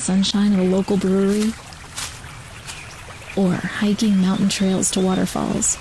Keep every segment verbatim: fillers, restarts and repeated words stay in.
sunshine at a local brewery, or hiking mountain trails to waterfalls,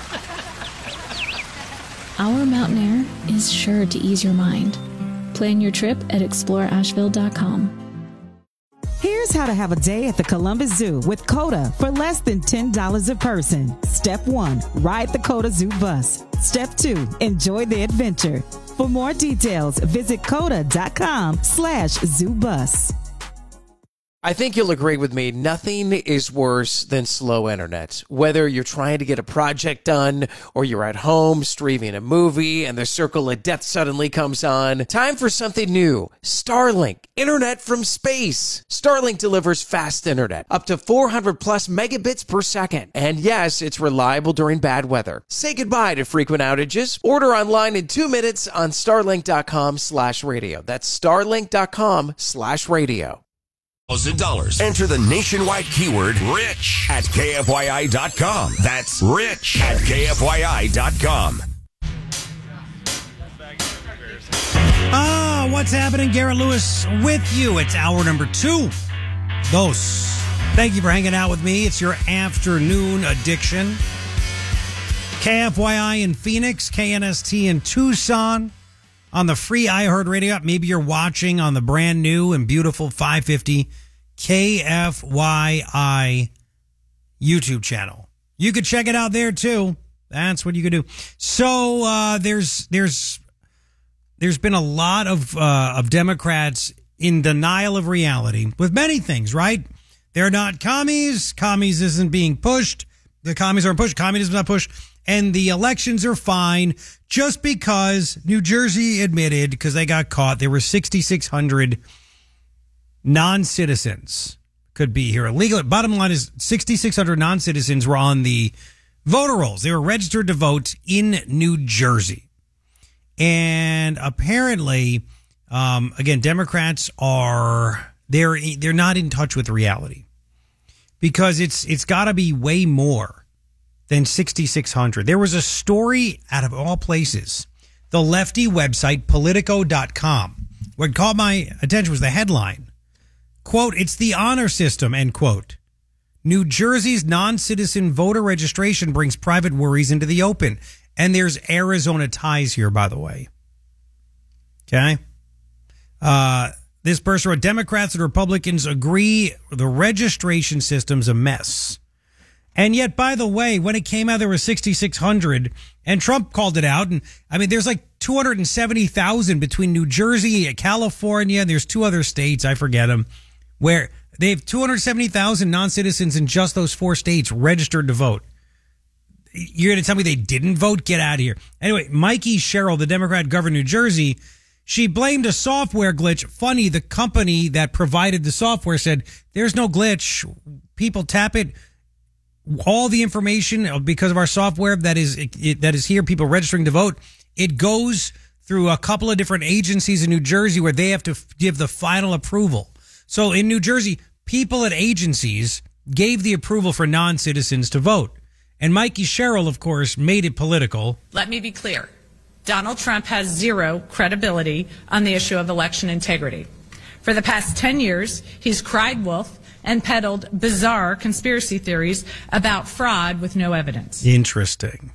our mountain air is sure to ease your mind. Plan your trip at explore asheville dot com. Here's how to have a day at the Columbus Zoo with COTA for less than ten dollars a person. Step one, ride the COTA Zoo bus. Step two, enjoy the adventure. For more details, visit coda.com slash zoo bus. I think you'll agree with me, nothing is worse than slow internet. Whether you're trying to get a project done or you're at home streaming a movie and the circle of death suddenly comes on, time for something new. Starlink, internet from space. Starlink delivers fast internet, up to four hundred plus megabits per second. And yes, it's reliable during bad weather. Say goodbye to frequent outages. Order online in two minutes on starlink.com slash radio. That's starlink.com slash radio. Thousand dollars. Enter the nationwide keyword rich at K F Y I dot com. That's rich at K F Y I dot com. Ah, what's happening? Garrett Lewis with you. It's hour number two. Dos. Thank you for hanging out with me. It's your afternoon addiction. K F Y I in Phoenix, K N S T in Tucson. On the free iHeartRadio app, maybe you're watching on the brand new and beautiful five fifty K F Y I YouTube channel. You could check it out there too. That's what you could do. So uh, there's there's there's been a lot of uh, of Democrats in denial of reality with many things. Right? They're not commies. Commies isn't being pushed. The commies aren't pushed. Communism is not pushed. And the elections are fine just because New Jersey admitted, because they got caught, there were sixty-six hundred non-citizens could be here illegally. Bottom line is sixty-six hundred non-citizens were on the voter rolls. They were registered to vote in New Jersey. And apparently, um, again, Democrats are, they're, they're not in touch with reality because it's, it's got to be way more than sixty-six hundred. There was a story out of all places, the lefty website politico dot com. What caught my attention was the headline. Quote, it's the honor system, end quote. New Jersey's non-citizen voter registration brings private worries into the open. And there's Arizona ties here, by the way. Okay. Uh, this person wrote, Democrats and Republicans agree the registration system's a mess. And yet, by the way, when it came out, there were sixty-six hundred, and Trump called it out. And I mean, there's like two hundred seventy thousand between New Jersey, California, and there's two other states, I forget them, where they have two hundred seventy thousand non-citizens in just those four states registered to vote. You're going to tell me they didn't vote? Get out of here. Anyway, Mikey Sherrill, the Democrat governor of New Jersey, she blamed a software glitch. Funny, the company that provided the software said, there's no glitch. People tap it. All the information because of our software that is it, that is here, people registering to vote, it goes through a couple of different agencies in New Jersey where they have to give the final approval. So in New Jersey, people at agencies gave the approval for non-citizens to vote. And Mikey Sherrill, of course, made it political. Let me be clear. Donald Trump has zero credibility on the issue of election integrity. For the past ten years, he's cried wolf and peddled bizarre conspiracy theories about fraud with no evidence. Interesting.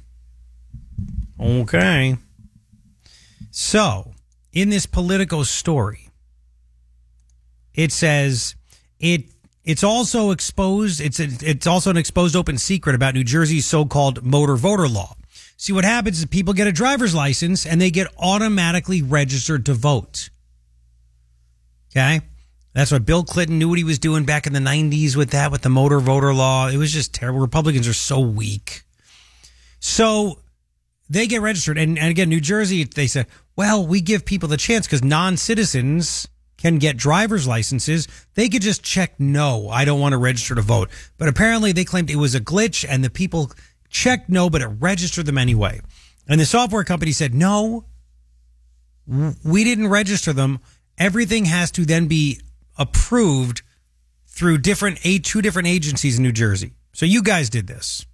Okay. So, in this Politico story, it says it it's also exposed, it's a, it's also an exposed open secret about New Jersey's so-called motor voter law. See, what happens is people get a driver's license and they get automatically registered to vote. Okay? That's what Bill Clinton knew what he was doing back in the nineties with that, with the motor voter law. It was just terrible. Republicans are so weak. So they get registered. And, and again, New Jersey, they said, well, we give people the chance because non-citizens can get driver's licenses. They could just check, no, I don't want to register to vote. But apparently they claimed it was a glitch and the people checked no, but it registered them anyway. And the software company said, no, we didn't register them. Everything has to then be approved through different eight, two different agencies in New Jersey. So you guys did this.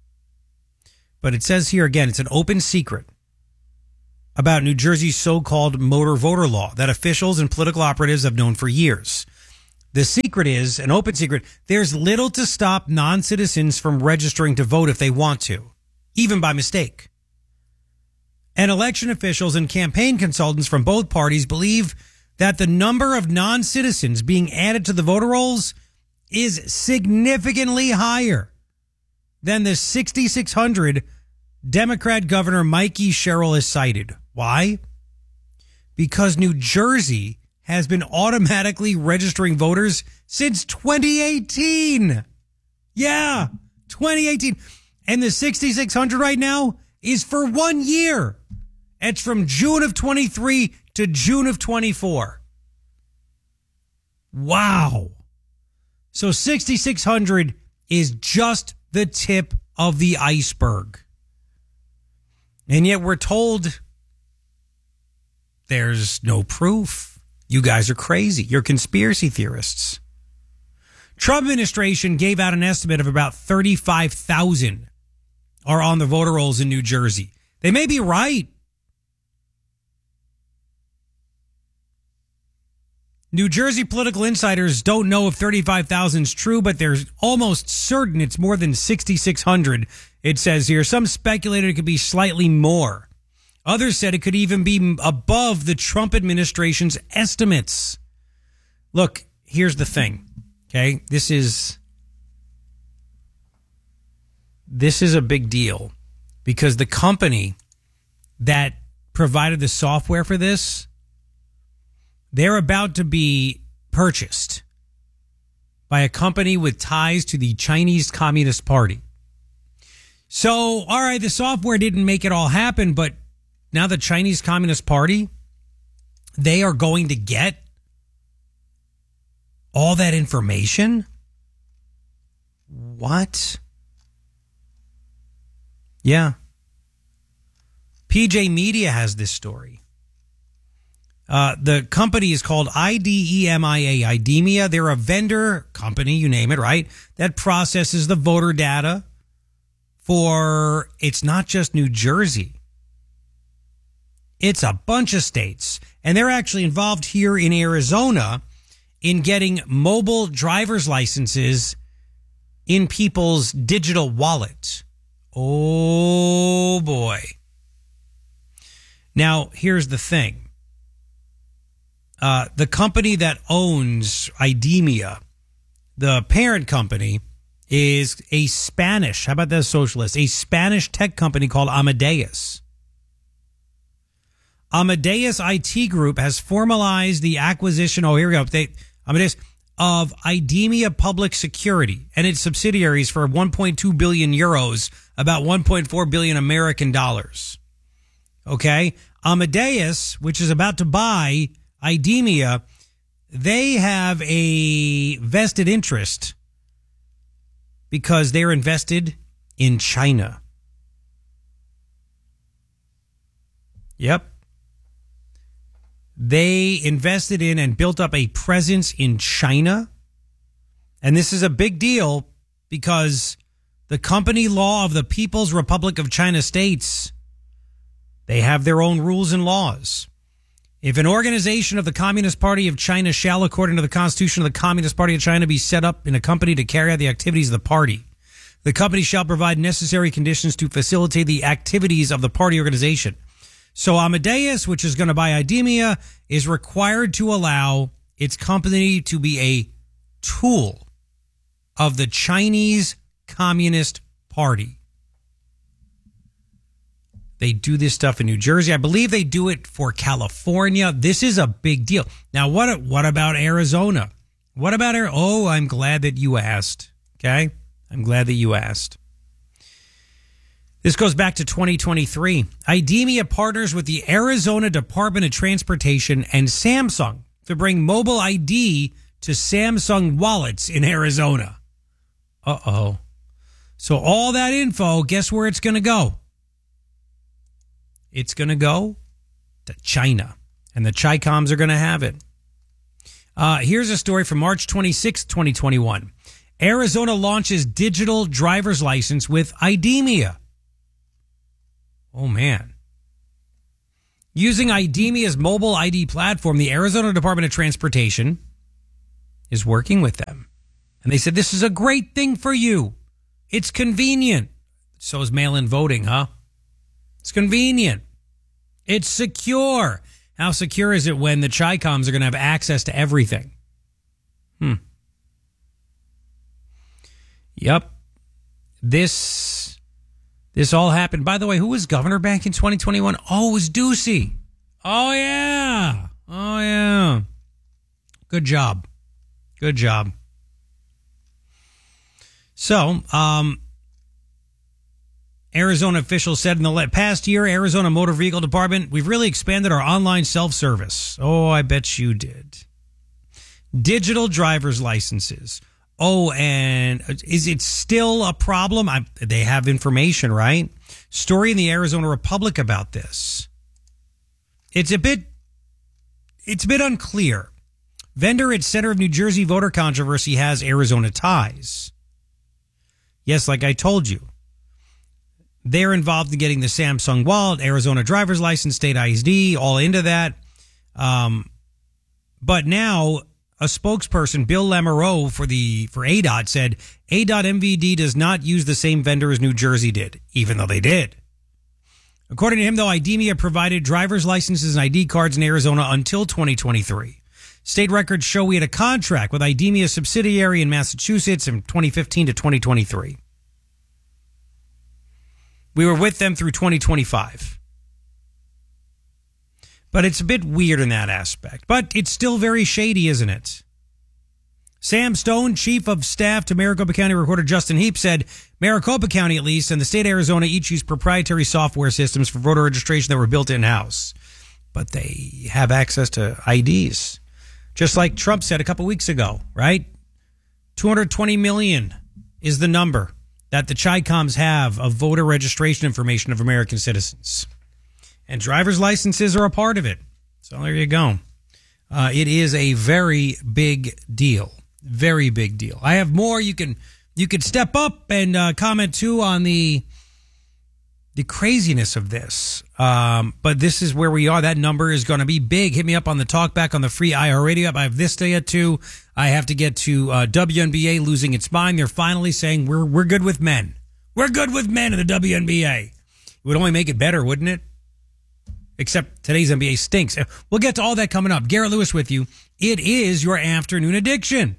But it says here again, it's an open secret about New Jersey's so-called motor voter law that officials and political operatives have known for years. The secret is, an open secret, there's little to stop non-citizens from registering to vote if they want to, even by mistake. And election officials and campaign consultants from both parties believe that the number of non-citizens being added to the voter rolls is significantly higher than the sixty-six hundred Democrat Governor Mikey Sherrill has cited. Why? Because New Jersey has been automatically registering voters since twenty eighteen. Yeah, twenty eighteen. And the sixty-six hundred right now is for one year. It's from June of twenty-three to June of twenty-four. Wow. So sixty-six hundred is just the tip of the iceberg. And yet we're told there's no proof. You guys are crazy. You're conspiracy theorists. Trump administration gave out an estimate of about thirty-five thousand are on the voter rolls in New Jersey. They may be right. New Jersey political insiders don't know if thirty-five thousand is true, but they're almost certain it's more than sixty-six hundred. It says here, some speculated it could be slightly more. Others said it could even be above the Trump administration's estimates. Look, here's the thing. Okay, this is this is a big deal because the company that provided the software for this, they're about to be purchased by a company with ties to the Chinese Communist Party. So, all right, the software didn't make it all happen, but now the Chinese Communist Party, they are going to get all that information? What? Yeah. P J Media has this story. Uh, the company is called I D E M I A, IDEMIA. They're a vendor company, you name it, right? That processes the voter data for, it's not just New Jersey. It's a bunch of states. And they're actually involved here in Arizona in getting mobile driver's licenses in people's digital wallet. Oh, boy. Now, here's the thing. Uh, the company that owns IDEMIA, the parent company, is a Spanish, how about that socialist, a Spanish tech company called Amadeus. Amadeus I T Group has formalized the acquisition, oh, here we go, they, Amadeus, of IDEMIA Public Security and its subsidiaries for one point two billion euros, about one point four billion American dollars. Okay? Amadeus, which is about to buy IDEMIA, they have a vested interest because they're invested in China. Yep. They invested in and built up a presence in China. And this is a big deal because the company law of the People's Republic of China states they have their own rules and laws. If an organization of the Communist Party of China shall, according to the Constitution of the Communist Party of China, be set up in a company to carry out the activities of the party, the company shall provide necessary conditions to facilitate the activities of the party organization. So Amadeus, which is going to buy IDEMIA, is required to allow its company to be a tool of the Chinese Communist Party. They do this stuff in New Jersey. I believe they do it for California. This is a big deal. Now, what what about Arizona? What about Arizona? Oh, I'm glad that you asked. Okay? I'm glad that you asked. This goes back to twenty twenty-three. IDEMIA partners with the Arizona Department of Transportation and Samsung to bring mobile I D to Samsung wallets in Arizona. Uh-oh. So all that info, guess where it's going to go? It's going to go to China, and the Chi-Coms are going to have it. Uh, here's a story from March twenty-sixth, twenty twenty-one. Arizona launches digital driver's license with IDEMIA. Oh, man. Using IDEMIA's mobile I D platform, the Arizona Department of Transportation is working with them. And they said, this is a great thing for you. It's convenient. So is mail-in voting, huh? It's convenient. It's secure. How secure is it when the Chi-Coms are going to have access to everything? Hmm. Yep. This, this all happened. By the way, who was governor back in twenty twenty-one? Oh, it was Ducey. Oh, yeah. Oh, yeah. Good job. Good job. So, um, Arizona officials said in the past year, Arizona Motor Vehicle Department, we've really expanded our online self-service. Oh, I bet you did. Digital driver's licenses. Oh, and is it still a problem? I, they have information, right? Story in the Arizona Republic about this. It's a bit, it's a bit unclear. Vendor at center of New Jersey voter controversy has Arizona ties. Yes, like I told you. They're involved in getting the Samsung wallet, Arizona driver's license, state I D, all into that. Um, but now a spokesperson, Bill Lamoureux for the for A D O T, said A D O T M V D does not use the same vendor as New Jersey did, even though they did. According to him, though, IDEMIA provided driver's licenses and I D cards in Arizona until twenty twenty-three. State records show we had a contract with IDEMIA subsidiary in Massachusetts from twenty fifteen to twenty twenty-three. We were with them through twenty twenty-five. But it's a bit weird in that aspect. But it's still very shady, isn't it? Sam Stone, chief of staff to Maricopa County Recorder Justin Heap, said Maricopa County, at least, and the state of Arizona each use proprietary software systems for voter registration that were built in-house. But they have access to I Ds. Just like Trump said a couple weeks ago, right? two hundred twenty million is the number that the Chi-Coms have of voter registration information of American citizens. And driver's licenses are a part of it. So there you go. Uh, it is a very big deal. Very big deal. I have more. You can you can step up and uh, comment, too, on the the craziness of this. Um, but this is where we are. That number is going to be big. Hit me up on the talk back on the free iHeartRadio app. I have this to get to. I have to get to uh, W N B A losing its mind. They're finally saying we're we're good with men. We're good with men in the W N B A. It would only make it better, wouldn't it? Except today's N B A stinks. We'll get to all that coming up. Garrett Lewis with you. It is your afternoon addiction.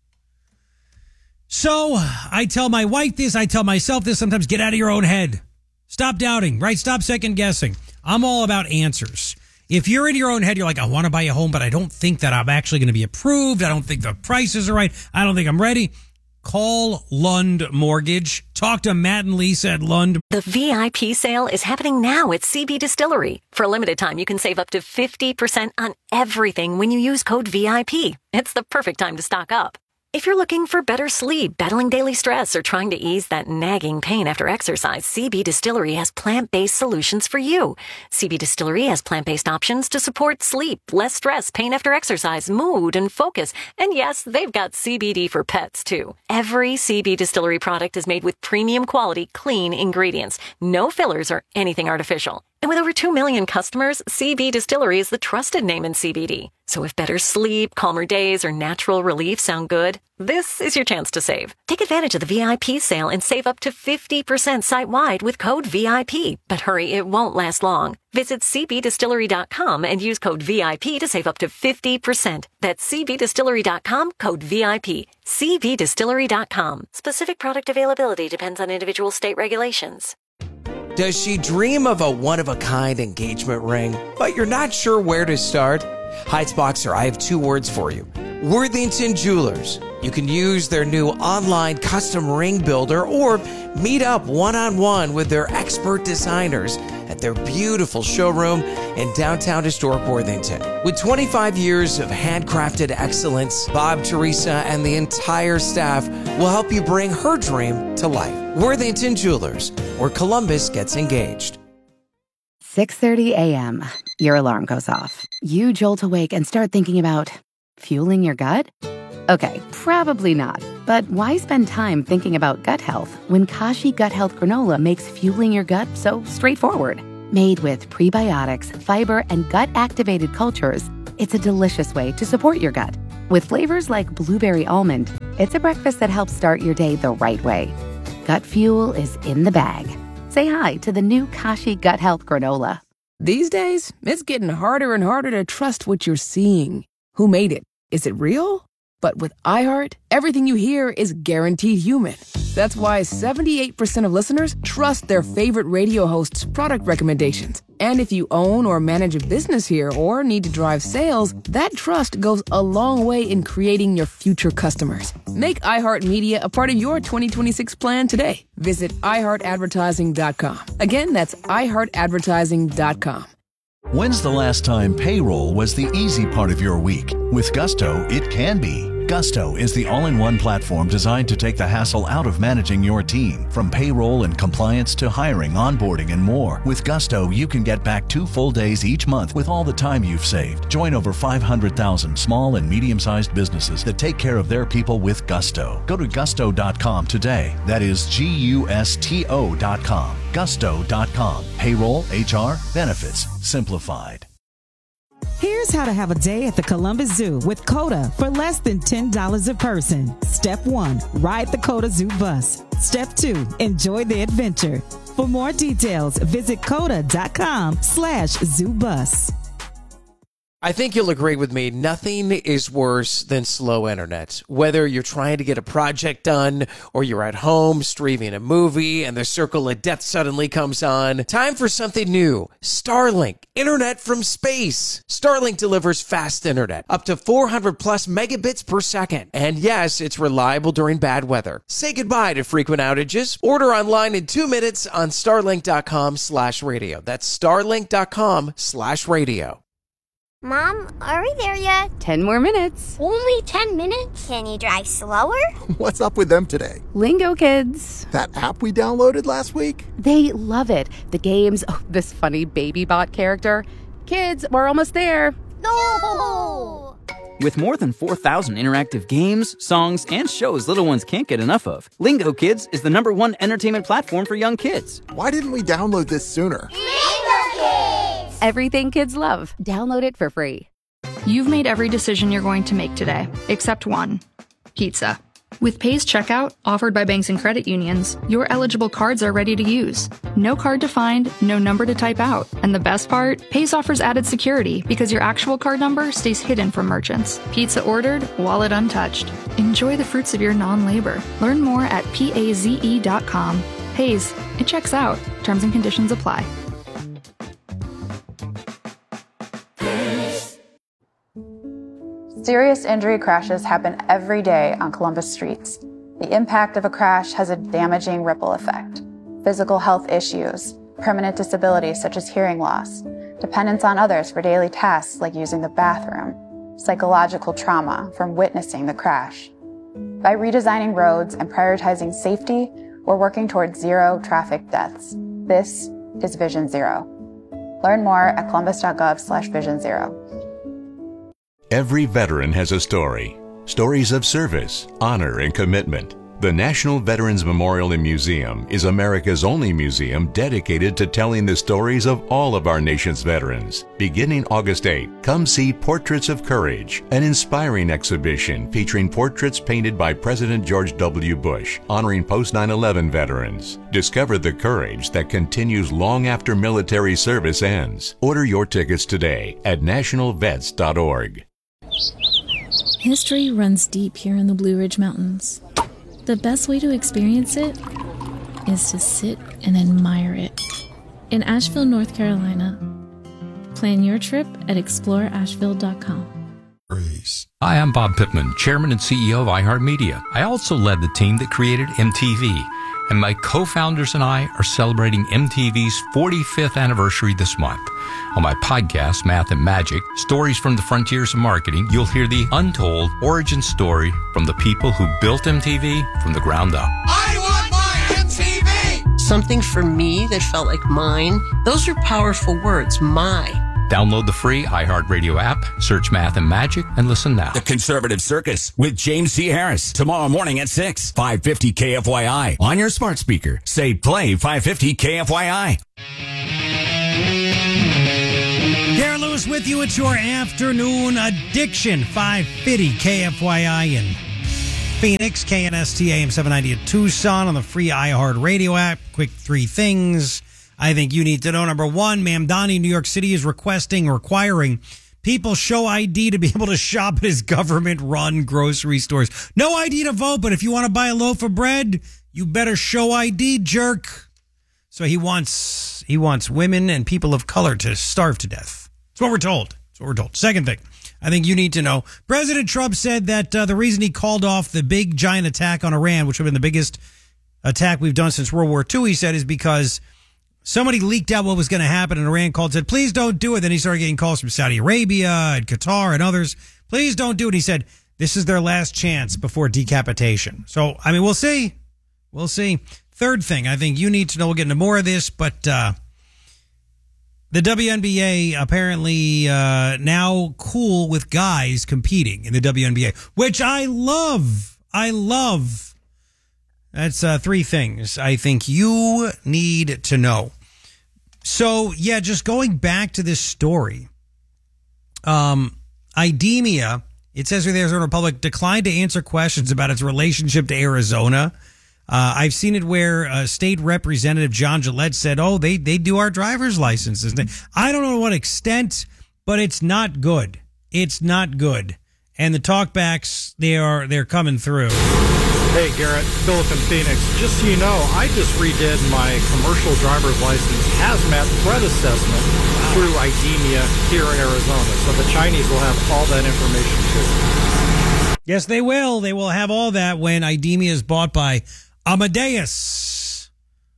So I tell my wife this. I tell myself this. Sometimes get out of your own head. Stop doubting, right? Stop second guessing. I'm all about answers. If you're in your own head, you're like, I want to buy a home, but I don't think that I'm actually going to be approved. I don't think the prices are right. I don't think I'm ready. Call Lund Mortgage. Talk to Matt and Lisa at Lund. The V I P sale is happening now at C B Distillery. For a limited time, you can save up to fifty percent on everything when you use code V I P. It's the perfect time to stock up. If you're looking for better sleep, battling daily stress, or trying to ease that nagging pain after exercise, C B Distillery has plant-based solutions for you. C B Distillery has plant-based options to support sleep, less stress, pain after exercise, mood, and focus. And yes, they've got C B D for pets, too. Every C B Distillery product is made with premium quality, clean ingredients. No fillers or anything artificial. And with over two million customers, C B Distillery is the trusted name in C B D. So if better sleep, calmer days, or natural relief sound good, this is your chance to save. Take advantage of the V I P sale and save up to fifty percent site-wide with code V I P. But hurry, it won't last long. Visit C B distillery dot com and use code V I P to save up to fifty percent. That's C B distillery dot com, code V I P. C B distillery dot com. Specific product availability depends on individual state regulations. Does she dream of a one-of-a-kind engagement ring, but you're not sure where to start? Heights Boxer, I have two words for you. Worthington Jewelers. You can use their new online custom ring builder or meet up one-on-one with their expert designers at their beautiful showroom in downtown historic Worthington. With twenty-five years of handcrafted excellence, Bob, Teresa, and the entire staff will help you bring her dream to life. Worthington Jewelers, where Columbus gets engaged. six thirty a.m. Your alarm goes off. You jolt awake and start thinking about fueling your gut? Okay, probably not. But why spend time thinking about gut health when Kashi Gut Health Granola makes fueling your gut so straightforward? Made with prebiotics, fiber, and gut-activated cultures, it's a delicious way to support your gut. With flavors like blueberry almond, it's a breakfast that helps start your day the right way. Gut Fuel is in the bag. Say hi to the new Kashi Gut Health Granola. These days, it's getting harder and harder to trust what you're seeing. Who made it? Is it real? But with iHeart, everything you hear is guaranteed human. That's why seventy-eight percent of listeners trust their favorite radio hosts' product recommendations. And if you own or manage a business here or need to drive sales, that trust goes a long way in creating your future customers. Make iHeartMedia a part of your twenty twenty-six plan today. Visit i heart advertising dot com. Again, that's i heart advertising dot com. When's the last time payroll was the easy part of your week? With Gusto, it can be. Gusto is the all-in-one platform designed to take the hassle out of managing your team. From payroll and compliance to hiring, onboarding, and more. With Gusto, you can get back two full days each month with all the time you've saved. Join over five hundred thousand small and medium-sized businesses that take care of their people with Gusto. Go to gusto dot com today. That is G U S T O dot com. gusto dot com. Payroll, H R, benefits, simplified. Here's how to have a day at the Columbus Zoo with COTA for less than ten dollars a person. Step one, ride the COTA Zoo bus. Step two, enjoy the adventure. For more details, visit coda dot com slash zoo bus. I think you'll agree with me. Nothing is worse than slow internet. Whether you're trying to get a project done or you're at home streaming a movie and the circle of death suddenly comes on. Time for something new. Starlink. Internet from space. Starlink delivers fast internet. Up to four hundred plus megabits per second. And yes, it's reliable during bad weather. Say goodbye to frequent outages. Order online in two minutes on starlink dot com slash radio. That's starlink dot com slash radio. Mom, are we there yet? Ten more minutes. Only ten minutes? Can you drive slower? What's up with them today? Lingo Kids. That app we downloaded last week? They love it. The games, oh, this funny baby bot character. Kids, we're almost there. No! With more than four thousand interactive games, songs, and shows little ones can't get enough of, Lingo Kids is the number one entertainment platform for young kids. Why didn't we download this sooner? Lingo Kids! Everything kids love. Download it for free. You've made every decision you're going to make today, except one. Pizza. With Pay's Checkout, offered by banks and credit unions, your eligible cards are ready to use. No card to find, no number to type out. And the best part? Pay's offers added security because your actual card number stays hidden from merchants. Pizza ordered, wallet untouched. Enjoy the fruits of your non-labor. Learn more at paze dot com. Pay's. It checks out. Terms and conditions apply. Serious injury crashes happen every day on Columbus streets. The impact of a crash has a damaging ripple effect. Physical health issues, permanent disabilities such as hearing loss, dependence on others for daily tasks like using the bathroom, psychological trauma from witnessing the crash. By redesigning roads and prioritizing safety, we're working towards zero traffic deaths. This is Vision Zero. Learn more at columbus dot gov slash vision zero. Every veteran has a story. Stories of service, honor, and commitment. The National Veterans Memorial and Museum is America's only museum dedicated to telling the stories of all of our nation's veterans. Beginning August eighth, come see Portraits of Courage, an inspiring exhibition featuring portraits painted by President George W. Bush, honoring post nine eleven veterans. Discover the courage that continues long after military service ends. Order your tickets today at national vets dot org. History runs deep here in the Blue Ridge Mountains. The best way to experience it is to sit and admire it. In Asheville, North Carolina. Plan your trip at explore asheville dot com. Hi, I'm Bob Pittman, Chairman and C E O of iHeartMedia. I also led the team that created M T V. And my co-founders and I are celebrating M T V's forty-fifth anniversary this month. On my podcast, Math and Magic, Stories from the Frontiers of Marketing, you'll hear the untold origin story from the people who built M T V from the ground up. I want my M T V! Something for me that felt like mine. Those are powerful words, my. Download the free iHeartRadio app, search Math and Magic, and listen now. The Conservative Circus with James C. Harris. Tomorrow morning at six, five fifty K F Y I. On your smart speaker, say play five fifty K F Y I. Karen Lewis with you. It's your afternoon addiction. five fifty K F Y I in Phoenix, K N S T A M seven ninety in Tucson on the free iHeartRadio app. Quick three things I think you need to know. Number one, Mamdani, New York City is requesting, requiring people show I D to be able to shop at his government-run grocery stores. No I D to vote, but if you want to buy a loaf of bread, you better show I D, jerk. So he wants he wants women and people of color to starve to death. That's what we're told. That's what we're told. Second thing I think you need to know. President Trump said that uh, the reason he called off the big giant attack on Iran, which would have been the biggest attack we've done since World War Two, he said, is because somebody leaked out what was going to happen, and Iran called and said, please don't do it. Then he started getting calls from Saudi Arabia and Qatar and others. Please don't do it. He said, this is their last chance before decapitation. So, I mean, we'll see. We'll see. Third thing I think you need to know, we'll get into more of this, but uh, the W N B A apparently uh, now cool with guys competing in the W N B A, which I love. I love. That's uh, three things I think you need to know. So, yeah, just going back to this story, um, IDEMIA, it says here the Arizona Republic declined to answer questions about its relationship to Arizona. Uh, I've seen it where uh, State Representative John Gillette said, oh, they, they do our driver's licenses. I don't know to what extent, but it's not good. It's not good. And the talkbacks, they are, they're coming through. Hey, Garrett, Philip in Phoenix. Just so you know, I just redid my commercial driver's license hazmat threat assessment through IDEMIA here in Arizona. So the Chinese will have all that information too. Yes, they will. They will have all that when IDEMIA is bought by Amadeus,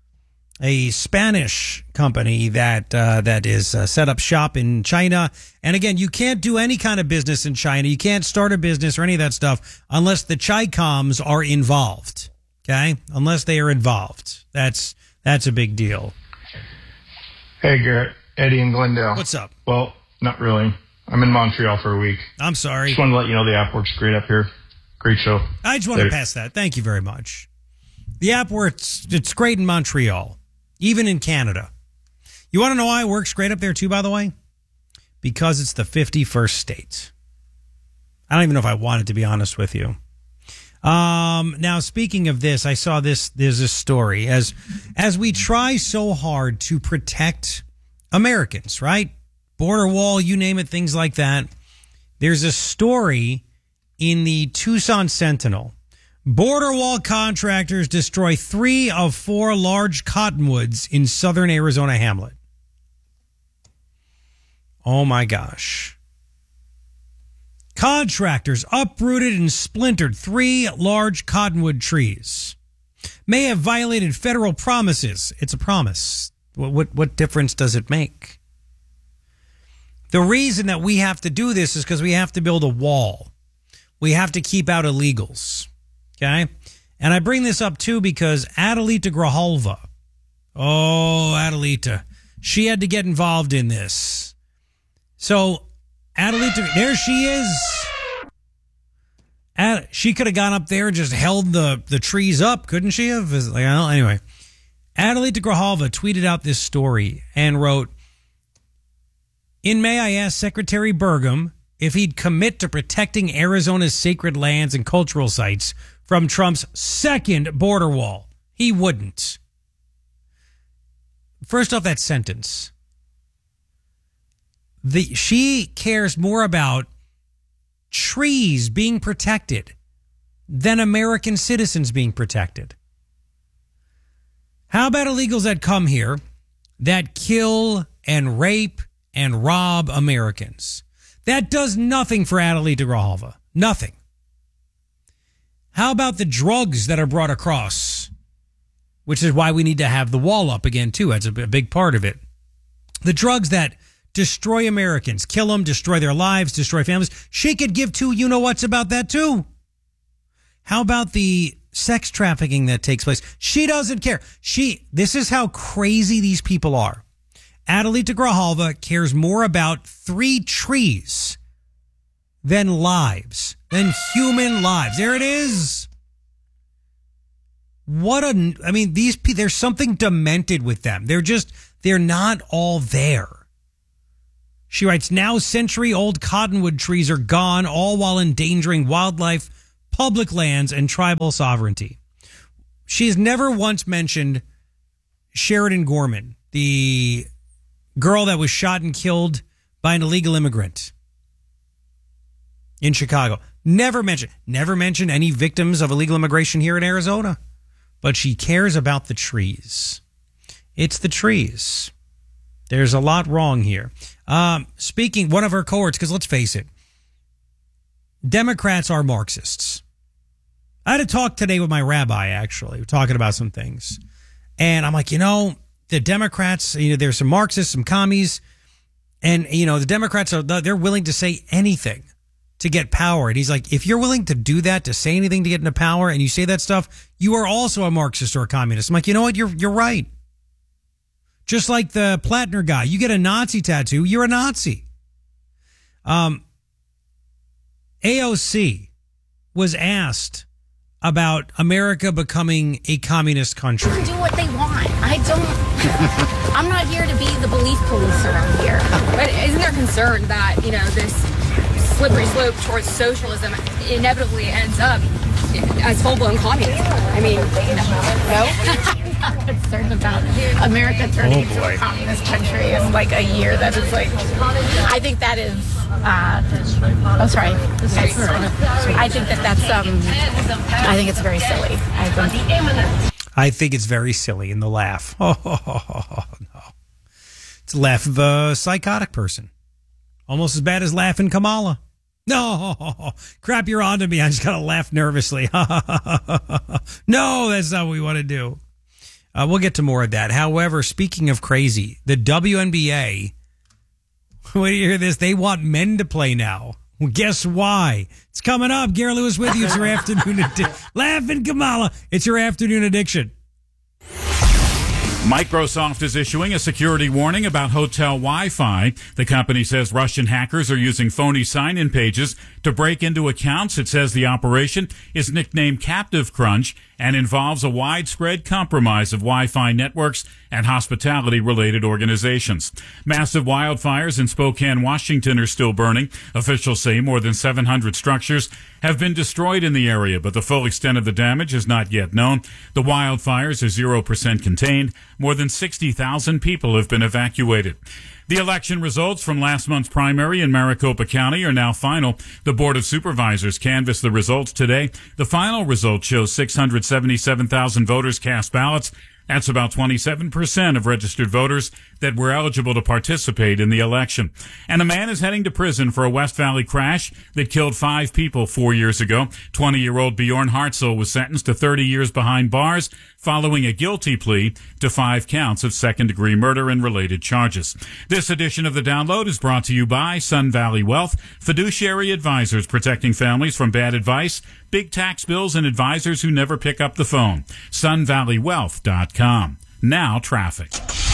a Spanish company that uh, that is uh, set up shop in China. And again, you can't do any kind of business in China. You can't start a business or any of that stuff unless the Chi-Coms are involved. Okay? Unless they are involved. That's that's a big deal. Hey, Garrett. Eddie in Glendale. What's up? Well, not really. I'm in Montreal for a week. I'm sorry. Just wanted to let you know the app works great up here. Great show. I just want to pass that. Thank you very much. The app works. It's great in Montreal, even in Canada. You want to know why it works great up there too, by the way? Because it's the fifty-first state. I don't even know if I want it, to be honest with you. Um, now, speaking of this, I saw this. There's a story. As, as we try so hard to protect Americans, right? Border wall, you name it, things like that. There's a story in the Tucson Sentinel. Border wall contractors destroy three of four large cottonwoods in southern Arizona hamlet. Oh my gosh. Contractors uprooted and splintered three large cottonwood trees. May have violated federal promises. It's a promise. What, what, what difference does it make? The reason that we have to do this is because we have to build a wall. We have to keep out illegals. Okay? And I bring this up, too, because Adelita Grijalva, oh, Adelita, she had to get involved in this. So, Adelita, there she is. Ad, she could have gone up there and just held the, the trees up, couldn't she have? Like, well, anyway, Adelita Grijalva tweeted out this story and wrote, in May, I asked Secretary Burgum if he'd commit to protecting Arizona's sacred lands and cultural sites from Trump's second border wall. He wouldn't. First off, that sentence. The, she cares more about trees being protected than American citizens being protected. How about illegals that come here that kill and rape and rob Americans? That does nothing for Adelita Grijalva. Nothing. How about the drugs that are brought across? Which is why we need to have the wall up again, too. That's a big part of it. The drugs that destroy Americans, kill them, destroy their lives, destroy families. She could give two you-know-whats about that, too. How about the sex trafficking that takes place? She doesn't care. She. This is how crazy these people are. Adelita Grijalva cares more about three trees than lives, than human lives. There it is. What a, I mean, these people, there's something demented with them. They're just, they're not all there. She writes, now century-old cottonwood trees are gone, all while endangering wildlife, public lands, and tribal sovereignty. She has never once mentioned Sheridan Gorman, the girl that was shot and killed by an illegal immigrant in Chicago. Never mentioned, never mentioned any victims of illegal immigration here in Arizona. But she cares about the trees. It's the trees. There's a lot wrong here. Um, speaking, one of her cohorts, because let's face it, Democrats are Marxists. I had a talk today with my rabbi, actually, we're talking about some things. And I'm like, you know, the Democrats, you know, there's some Marxists, some commies, and, you know, the Democrats, are they're willing to say anything to get power. And he's like, if you're willing to do that, to say anything to get into power, and you say that stuff, you are also a Marxist or a communist. I'm like, you know what? You're you're right. Just like the Plattner guy, you get a Nazi tattoo, you're a Nazi. Um, A O C was asked about America becoming a communist country. They can do what they want. I don't. I'm not here to be the belief police around here. But isn't there concern that, you know, this slippery slope towards socialism inevitably ends up as full-blown communism? I mean, no? I'm not concerned about America turning Oh, into boy. a communist country in like a year. That is like, I think that is, uh, oh, sorry. That's, I think that that's, um, I think it's very silly. I think. I think it's very silly in the laugh. Oh, no. It's a laugh of a psychotic person. Almost as bad as laughing Kamala. No, crap, you're on to me. I just got to laugh nervously. No, that's not what we want to do. Uh, we'll get to more of that. However, speaking of crazy, the W N B A, when you hear this, they want men to play now. Well, guess why? It's coming up. Gary Lewis with you. It's your afternoon addiction. Laughing Kamala. It's your afternoon addiction. Microsoft is issuing a security warning about hotel Wi-Fi. The company says Russian hackers are using phony sign-in pages to break into accounts. It says the operation is nicknamed Captive Crunch and involves a widespread compromise of Wi-Fi networks and hospitality-related organizations. Massive wildfires in Spokane, Washington are still burning. Officials say more than seven hundred structures have been destroyed in the area, but the full extent of the damage is not yet known. The wildfires are zero percent contained. More than sixty thousand people have been evacuated. The election results from last month's primary in Maricopa County are now final. The Board of Supervisors canvassed the results today. The final result shows six hundred seventy-seven thousand voters cast ballots. That's about twenty-seven percent of registered voters that were eligible to participate in the election. And a man is heading to prison for a West Valley crash that killed five people four years ago. twenty-year-old Bjorn Hartzell was sentenced to thirty years behind bars following a guilty plea to five counts of second-degree murder and related charges. This edition of The Download is brought to you by Sun Valley Wealth, fiduciary advisors protecting families from bad advice, big tax bills, and advisors who never pick up the phone. sun valley wealth dot com. Now, traffic.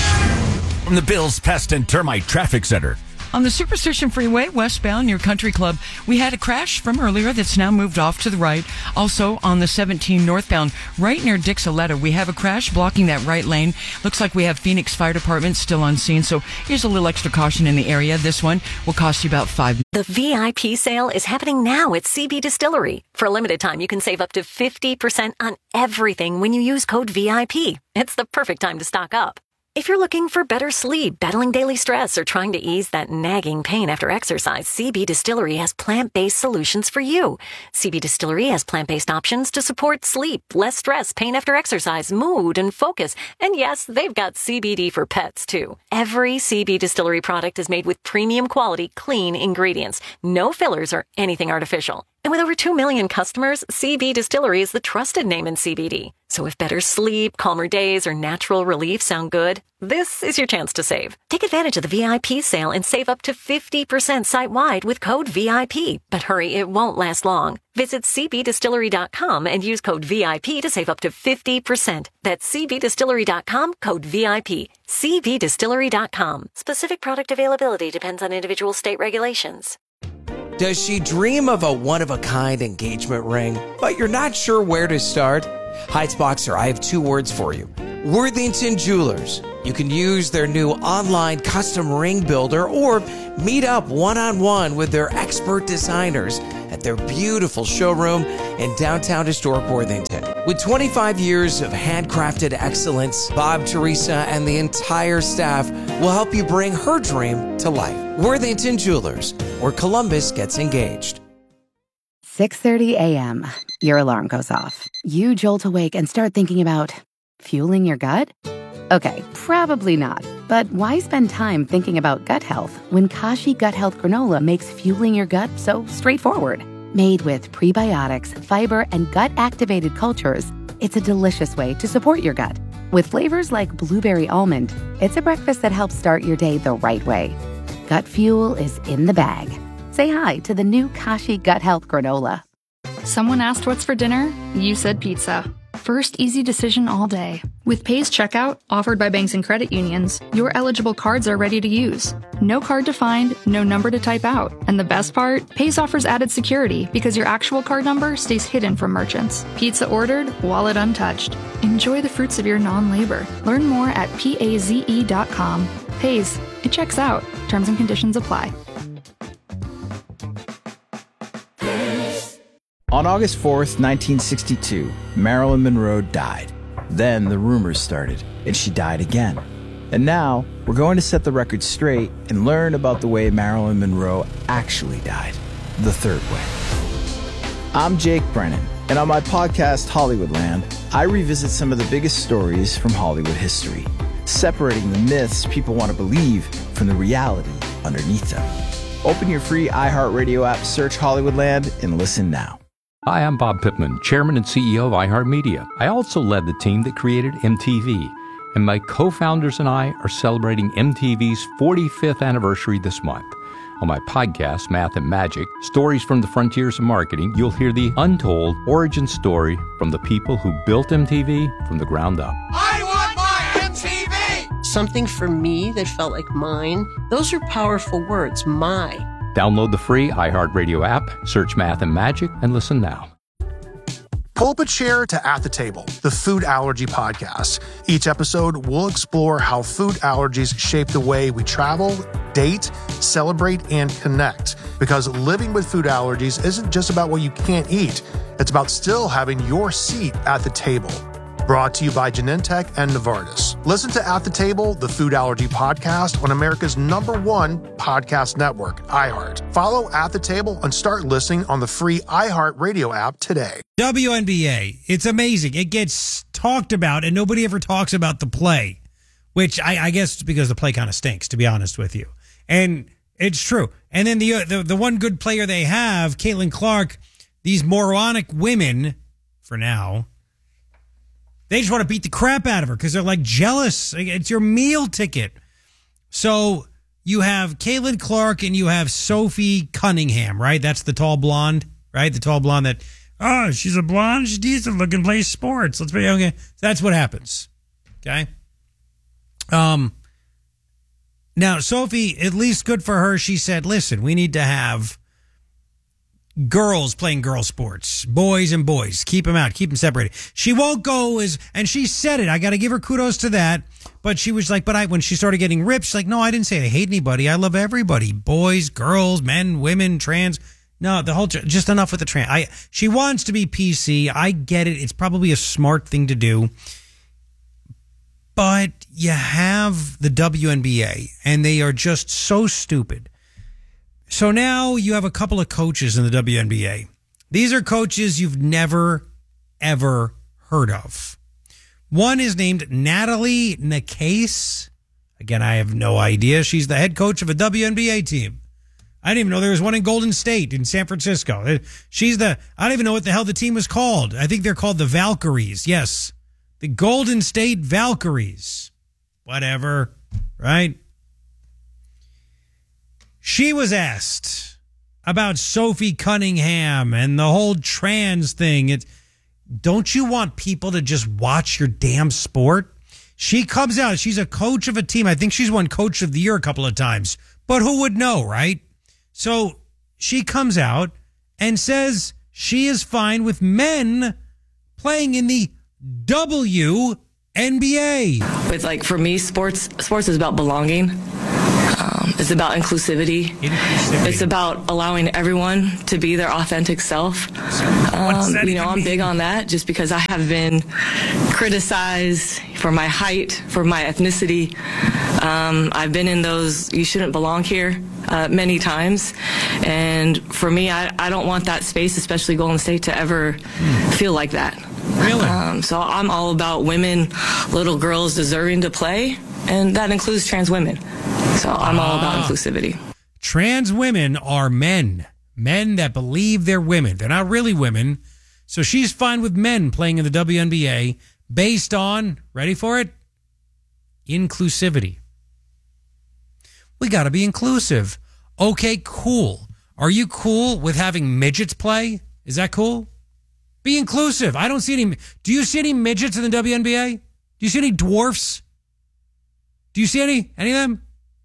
From the Bills Pest and Termite Traffic Center. On the Superstition Freeway, westbound near Country Club, we had a crash from earlier that's now moved off to the right. Also on the seventeen northbound, right near Dixoletta, we have a crash blocking that right lane. Looks like we have Phoenix Fire Department still on scene, so here's a little extra caution in the area. This one will cost you about five. The V I P sale is happening now at C B Distillery. For a limited time, you can save up to fifty percent on everything when you use code V I P. It's the perfect time to stock up. If you're looking for better sleep, battling daily stress, or trying to ease that nagging pain after exercise, C B Distillery has plant-based solutions for you. C B Distillery has plant-based options to support sleep, less stress, pain after exercise, mood, and focus. And yes, they've got C B D for pets, too. Every C B Distillery product is made with premium quality, clean ingredients. No fillers or anything artificial. And with over two million customers, C B Distillery is the trusted name in C B D. So if better sleep, calmer days, or natural relief sound good, this is your chance to save. Take advantage of the V I P sale and save up to fifty percent site-wide with code V I P. But hurry, it won't last long. Visit c b distillery dot com and use code V I P to save up to fifty percent. That's c b distillery dot com, code V I P. c b distillery dot com. Specific product availability depends on individual state regulations. Does she dream of a one-of-a-kind engagement ring, but you're not sure where to start? Heights Boxer, I have two words for you. Worthington Jewelers. You can use their new online custom ring builder or meet up one-on-one with their expert designers at their beautiful showroom in downtown historic Worthington. With twenty-five years of handcrafted excellence, Bob, Teresa, and the entire staff will help you bring her dream to life. Worthington Jewelers, where Columbus gets engaged. six thirty a.m. Your alarm goes off. You jolt awake and start thinking about fueling your gut? Okay, probably not. But why spend time thinking about gut health when Kashi Gut Health Granola makes fueling your gut so straightforward? Made with prebiotics, fiber, and gut-activated cultures, it's a delicious way to support your gut. With flavors like blueberry almond, it's a breakfast that helps start your day the right way. Gut fuel is in the bag. Say hi to the new Kashi Gut Health Granola. Someone asked what's for dinner? You said pizza. First easy decision all day. With Pay's checkout, offered by banks and credit unions, your eligible cards are ready to use. No card to find, no number to type out. And the best part? Pay's offers added security because your actual card number stays hidden from merchants. Pizza ordered, wallet untouched. Enjoy the fruits of your non-labor. Learn more at paze dot com. Pay's. It checks out. Terms and conditions apply. On August fourth, nineteen sixty-two, Marilyn Monroe died. Then the rumors started, and she died again. And now, we're going to set the record straight and learn about the way Marilyn Monroe actually died. The third way. I'm Jake Brennan, and on my podcast, Hollywoodland, I revisit some of the biggest stories from Hollywood history, separating the myths people want to believe from the reality underneath them. Open your free iHeartRadio app, search Hollywoodland, and listen now. Hi, I'm Bob Pittman, Chairman and C E O of iHeartMedia. I also led the team that created M T V, and my co-founders and I are celebrating M T V's forty-fifth anniversary this month. On my podcast, Math and Magic, Stories from the Frontiers of Marketing, you'll hear the untold origin story from the people who built M T V from the ground up. I want my M T V! Something for me that felt like mine. Those are powerful words, my. Download the free iHeartRadio app, search Math and Magic, and listen now. Pull up a chair to At the Table, the food allergy podcast. Each episode, we'll explore how food allergies shape the way we travel, date, celebrate, and connect. Because living with food allergies isn't just about what you can't eat. It's about still having your seat at the table. Brought to you by Genentech and Novartis. Listen to At the Table, the food allergy podcast on America's number one podcast network, iHeart. Follow At the Table and start listening on the free iHeart Radio app today. W N B A, it's amazing. It gets talked about, and nobody ever talks about the play, which I, I guess it's because the play kind of stinks, to be honest with you. And it's true. And then the, the, the one good player they have, Caitlin Clark, these moronic women, for now, they just want to beat the crap out of her because they're like jealous. It's your meal ticket. So you have Caitlin Clark and you have Sophie Cunningham, right? That's the tall blonde, right? The tall blonde that, oh, she's a blonde. She's decent looking, plays sports. Let's be okay. That's what happens. Okay. Um. Now, Sophie, at least good for her. She said, listen, we need to have girls playing girl sports, boys and boys. Keep them out. Keep them separated. She won't go as, and she said it. I got to give her kudos to that. But she was like, but I, when she started getting ripped, she's like, no, I didn't say I hate anybody. I love everybody. Boys, girls, men, women, trans. No, the whole, just enough with the trans. I, she wants to be P C. I get it. It's probably a smart thing to do. But you have the W N B A and they are just so stupid. So now you have a couple of coaches in the W N B A. These are coaches you've never, ever heard of. One is named Natalie Nakase. Again, I have no idea. She's the head coach of a W N B A team. I didn't even know there was one in Golden State in San Francisco. She's the, I don't even know what the hell the team was called. I think they're called the Valkyries. Yes. The Golden State Valkyries. Whatever. Right? She was asked about Sophie Cunningham and the whole trans thing. It, don't you want people to just watch your damn sport? She comes out. She's a coach of a team. I think she's won Coach of the Year a couple of times. But who would know, right? So she comes out and says she is fine with men playing in the W N B A. With like for me, sports sports is about belonging. Um, it's about inclusivity. Inclusivity. It's about allowing everyone to be their authentic self. Um, you know, I'm big on that just because I have been criticized for my height, for my ethnicity. Um, I've been in those "you shouldn't belong here" uh, many times, and for me, I, I don't want that space, especially Golden State, to ever feel like that. Really? Um, so I'm all about women, little girls deserving to play, and that includes trans women. So I'm all about inclusivity. Trans women are men. Men that believe they're women. They're not really women. So she's fine with men playing in the W N B A based on, ready for it? Inclusivity. We got to be inclusive. Okay, cool. Are you cool with having midgets play? Is that cool? Be inclusive. I don't see any. Do you see any midgets in the W N B A? Do you see any dwarfs? Do you see any? Any of them?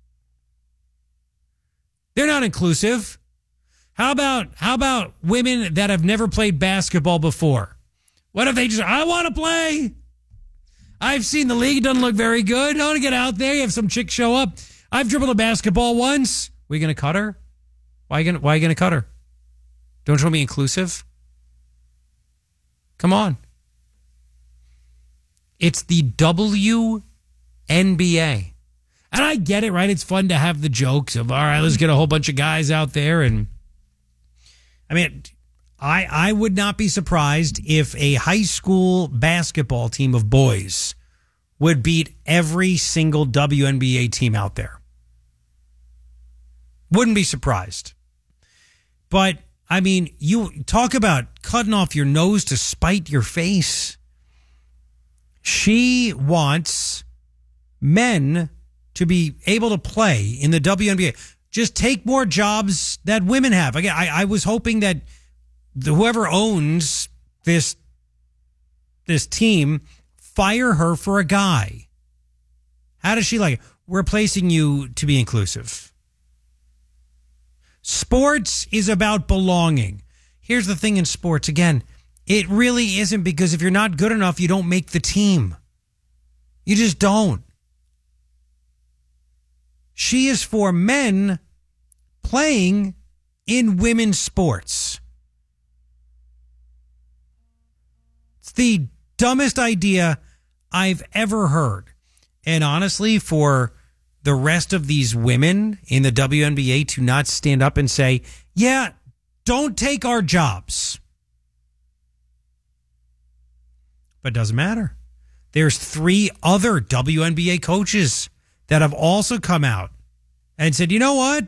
They're not inclusive. How about how about women that have never played basketball before? What if they just, I want to play. I've seen the league. It doesn't look very good. I want to get out there. You have some chick show up. I've dribbled a basketball once. We going to cut her? Why are you going why are you going to cut her? Don't you want to be inclusive? Come on. It's the W N B A. And I get it, right? It's fun to have the jokes of, all right, let's get a whole bunch of guys out there. And I mean, I I would not be surprised if a high school basketball team of boys would beat every single W N B A team out there. Wouldn't be surprised. But, I mean, you talk about cutting off your nose to spite your face. She wants men to be able to play in the W N B A. Just take more jobs that women have. Again, I, I was hoping that the, whoever owns this this team fire her for a guy. How does she like it? We're placing you to be inclusive. Sports is about belonging. Here's the thing in sports, again, it really isn't, because if you're not good enough, you don't make the team. You just don't. She is for men playing in women's sports. It's the dumbest idea I've ever heard. And honestly, for the rest of these women in the W N B A to not stand up and say, yeah, don't take our jobs. But it doesn't matter. There's three other W N B A coaches that have also come out and said, you know what?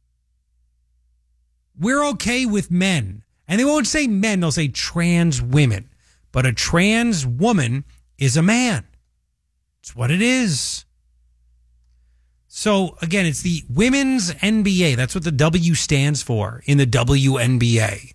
We're okay with men. And they won't say men, they'll say trans women. But a trans woman is a man. It's what it is. So, again, it's the Women's N B A. That's what the W stands for in the W N B A.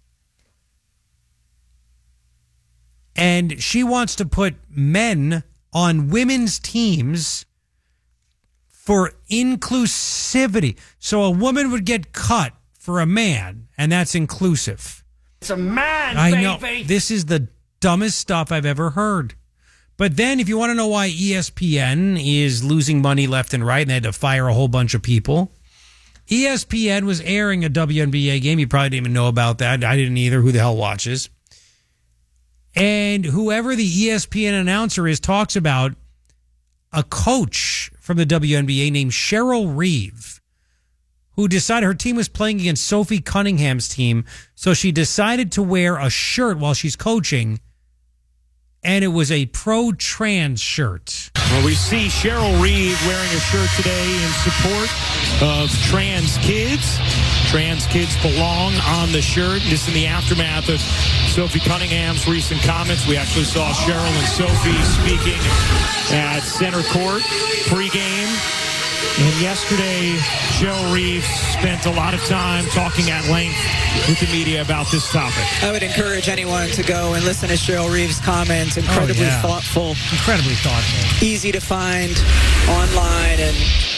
And she wants to put men on women's teams for inclusivity. So a woman would get cut for a man, and that's inclusive. It's a man, I baby. know. This is the dumbest stuff I've ever heard. But then if you want to know why E S P N is losing money left and right and they had to fire a whole bunch of people, E S P N was airing a W N B A game. You probably didn't even know about that. I didn't either. Who the hell watches? And whoever the E S P N announcer is talks about a coach from the W N B A named Cheryl Reeve, who decided her team was playing against Sophie Cunningham's team, so she decided to wear a shirt while she's coaching, and it was a pro-trans shirt. Well, we see Cheryl Reeve wearing a shirt today in support of trans kids. Trans kids belong on the shirt. This in the aftermath of Sophie Cunningham's recent comments. We actually saw Cheryl and Sophie speaking at center court pregame. And yesterday, Cheryl Reeve spent a lot of time talking at length with the media about this topic. I would encourage anyone to go and listen to Cheryl Reeve's comments. Incredibly oh, yeah. thoughtful. Incredibly thoughtful. Easy to find online, and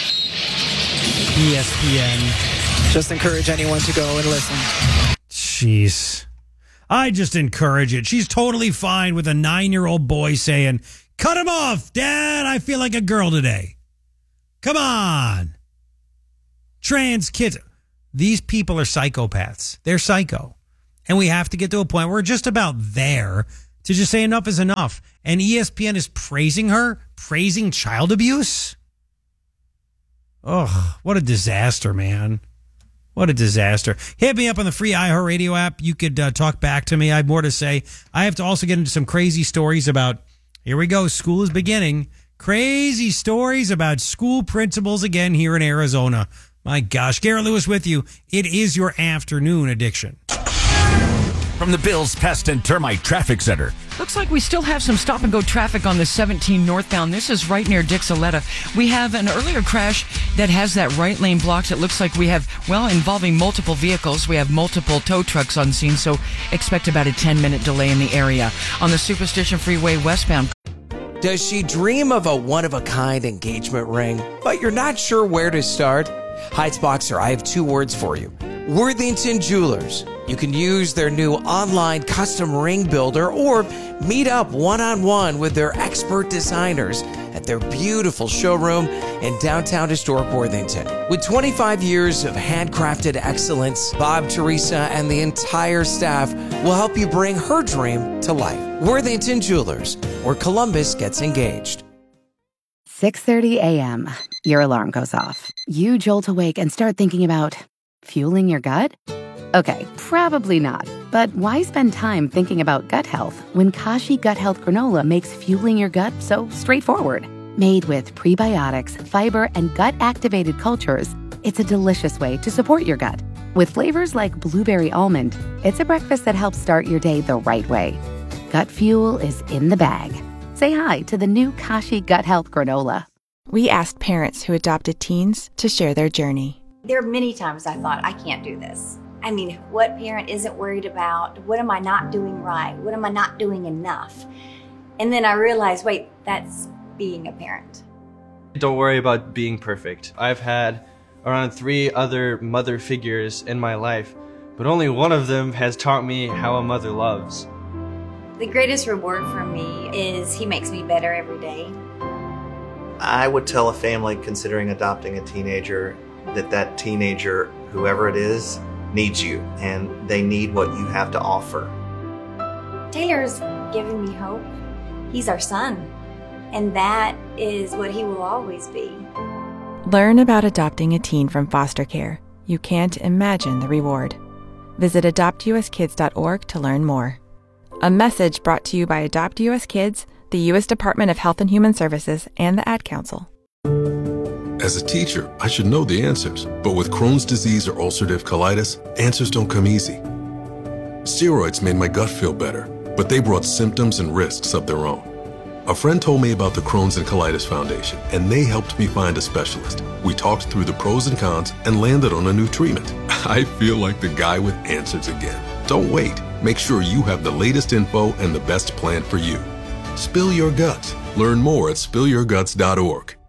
E S P N. Just encourage anyone to go and listen. Jeez. I just encourage it. She's totally fine with a nine-year-old boy saying, Cut him off, Dad. I feel like a girl today. Come on. Trans kids. These people are psychopaths. They're psycho. And we have to get to a point where we're just about there to just say enough is enough. And E S P N is praising her, praising child abuse. Oh, what a disaster, man. What a disaster. Hit me up on the free iHeartRadio app. You could uh, talk back to me. I have more to say. I have to also get into some crazy stories about, here we go, school is beginning. Crazy stories about school principals again here in Arizona. My gosh. Garrett Lewis with you. It is your afternoon addiction. From the Bills Pest and Termite Traffic Center. Looks like we still have some stop-and-go traffic on the seventeen northbound. This is right near Dixoletta. We have an earlier crash that has that right lane blocked. It looks like we have, well, involving multiple vehicles. We have multiple tow trucks on scene, so expect about a ten-minute delay in the area. On the Superstition Freeway westbound. Does she dream of a one-of-a-kind engagement ring, but you're not sure where to start? Heights Boxer, I have two words for you. Worthington Jewelers. You can use their new online custom ring builder or meet up one-on-one with their expert designers at their beautiful showroom in downtown historic Worthington. With twenty-five years of handcrafted excellence, Bob, Teresa, and the entire staff will help you bring her dream to life. Worthington Jewelers, where Columbus gets engaged. six thirty a.m. Your alarm goes off. You jolt awake and start thinking about fueling your gut? Okay, probably not. But why spend time thinking about gut health when Kashi Gut Health Granola makes fueling your gut so straightforward? Made with prebiotics, fiber, and gut-activated cultures, it's a delicious way to support your gut. With flavors like blueberry almond, it's a breakfast that helps start your day the right way. Gut fuel is in the bag. Say hi to the new Kashi Gut Health Granola. We asked parents who adopted teens to share their journey. There are many times I thought, I can't do this. I mean, what parent isn't worried about, what am I not doing right? What am I not doing enough? And then I realized, wait, that's being a parent. Don't worry about being perfect. I've had around three other mother figures in my life, but only one of them has taught me how a mother loves. The greatest reward for me is he makes me better every day. I would tell a family considering adopting a teenager that that teenager, whoever it is, needs you, and they need what you have to offer. Taylor's giving me hope. He's our son, and that is what he will always be. Learn about adopting a teen from foster care. You can't imagine the reward. Visit adopt u s kids dot org to learn more. A message brought to you by Adopt U S Kids, the U S Department of Health and Human Services, and the Ad Council. As a teacher, I should know the answers, but with Crohn's disease or ulcerative colitis, answers don't come easy. Steroids made my gut feel better, but they brought symptoms and risks of their own. A friend told me about the Crohn's and Colitis Foundation, and they helped me find a specialist. We talked through the pros and cons and landed on a new treatment. I feel like the guy with answers again. Don't wait. Make sure you have the latest info and the best plan for you. Spill your guts. Learn more at spill your guts dot org.